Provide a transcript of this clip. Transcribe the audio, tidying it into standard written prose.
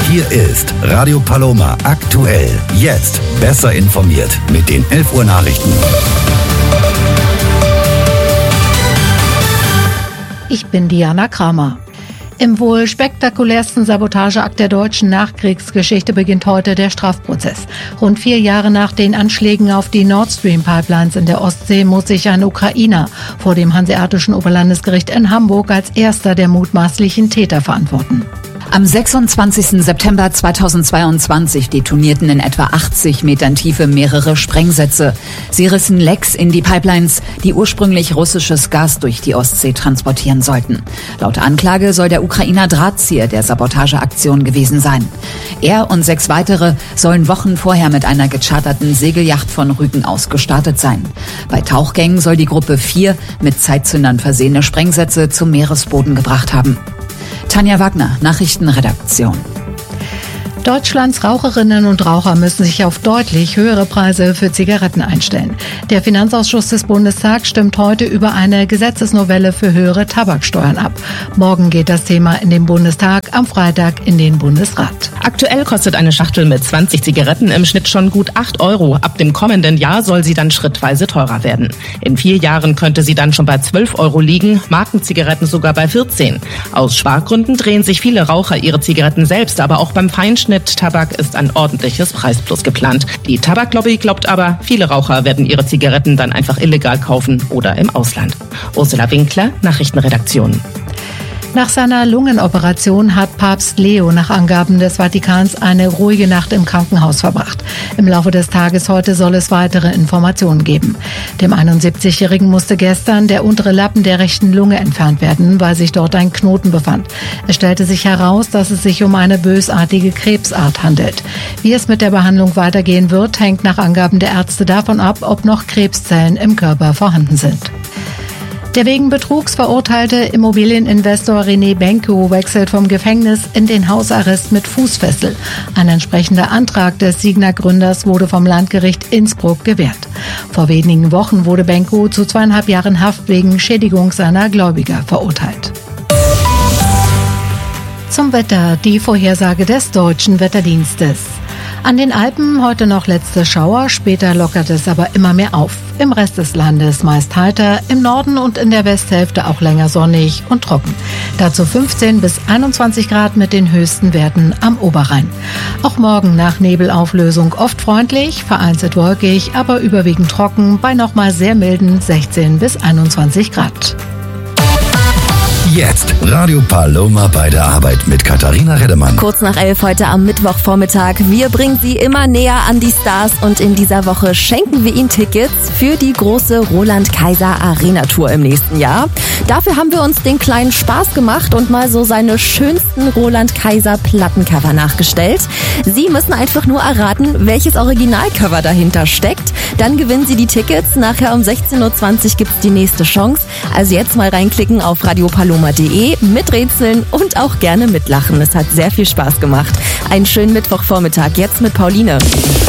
Hier ist Radio Paloma aktuell. Jetzt besser informiert mit den 11 Uhr Nachrichten. Ich bin Diana Kramer. Im wohl spektakulärsten Sabotageakt der deutschen Nachkriegsgeschichte beginnt heute der Strafprozess. Rund 4 Jahre nach den Anschlägen auf die Nord Stream Pipelines in der Ostsee muss sich ein Ukrainer vor dem Hanseatischen Oberlandesgericht in Hamburg als erster der mutmaßlichen Täter verantworten. Am 26. September 2022 detonierten in etwa 80 Metern Tiefe mehrere Sprengsätze. Sie rissen Lecks in die Pipelines, die ursprünglich russisches Gas durch die Ostsee transportieren sollten. Laut Anklage soll der Ukrainer Drahtzieher der Sabotageaktion gewesen sein. Er und 6 weitere sollen Wochen vorher mit einer gecharterten Segelyacht von Rügen aus gestartet sein. Bei Tauchgängen soll die Gruppe 4 mit Zeitzündern versehene Sprengsätze zum Meeresboden gebracht haben. Tanja Wagner, Nachrichtenredaktion. Deutschlands Raucherinnen und Raucher müssen sich auf deutlich höhere Preise für Zigaretten einstellen. Der Finanzausschuss des Bundestags stimmt heute über eine Gesetzesnovelle für höhere Tabaksteuern ab. Morgen geht das Thema in den Bundestag, am Freitag in den Bundesrat. Aktuell kostet eine Schachtel mit 20 Zigaretten im Schnitt schon gut 8 Euro. Ab dem kommenden Jahr soll sie dann schrittweise teurer werden. In 4 Jahren könnte sie dann schon bei 12 Euro liegen, Markenzigaretten sogar bei 14. Aus Spargründen drehen sich viele Raucher ihre Zigaretten selbst, aber auch beim Feinschnitt Tabak ist ein ordentliches Preisplus geplant. Die Tabaklobby glaubt aber, viele Raucher werden ihre Zigaretten dann einfach illegal kaufen oder im Ausland. Ursula Winkler, Nachrichtenredaktion. Nach seiner Lungenoperation hat Papst Leo nach Angaben des Vatikans eine ruhige Nacht im Krankenhaus verbracht. Im Laufe des Tages heute soll es weitere Informationen geben. Dem 71-Jährigen musste gestern der untere Lappen der rechten Lunge entfernt werden, weil sich dort ein Knoten befand. Es stellte sich heraus, dass es sich um eine bösartige Krebsart handelt. Wie es mit der Behandlung weitergehen wird, hängt nach Angaben der Ärzte davon ab, ob noch Krebszellen im Körper vorhanden sind. Der wegen Betrugs verurteilte Immobilieninvestor René Benko wechselt vom Gefängnis in den Hausarrest mit Fußfessel. Ein entsprechender Antrag des Signa-Gründers wurde vom Landgericht Innsbruck gewährt. Vor wenigen Wochen wurde Benko zu 2,5 Jahren Haft wegen Schädigung seiner Gläubiger verurteilt. Zum Wetter, die Vorhersage des Deutschen Wetterdienstes. An den Alpen heute noch letzte Schauer, später lockert es aber immer mehr auf. Im Rest des Landes meist heiter, im Norden und in der Westhälfte auch länger sonnig und trocken. Dazu 15 bis 21 Grad mit den höchsten Werten am Oberrhein. Auch morgen nach Nebelauflösung oft freundlich, vereinzelt wolkig, aber überwiegend trocken bei nochmal sehr milden 16 bis 21 Grad. Jetzt Radio Paloma bei der Arbeit mit Katharina Reddemann. Kurz nach 11 heute am Mittwochvormittag. Wir bringen Sie immer näher an die Stars und in dieser Woche schenken wir Ihnen Tickets für die große Roland Kaiser Arena Tour im nächsten Jahr. Dafür haben wir uns den kleinen Spaß gemacht und mal so seine schönsten Roland Kaiser Plattencover nachgestellt. Sie müssen einfach nur erraten, welches Originalcover dahinter steckt. Dann gewinnen Sie die Tickets. Nachher um 16.20 Uhr gibt's die nächste Chance. Also jetzt mal reinklicken auf radiopaloma.de, miträtseln und auch gerne mitlachen. Es hat sehr viel Spaß gemacht. Einen schönen Mittwochvormittag jetzt mit Pauline.